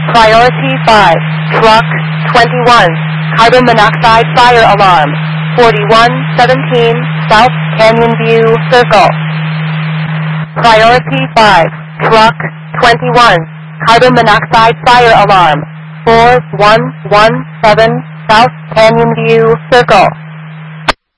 Priority 5, Truck 21, carbon monoxide fire alarm, 4117 South Canyon View Circle. Priority 5, Truck 21, carbon monoxide fire alarm, 4117 South Canyon View Circle.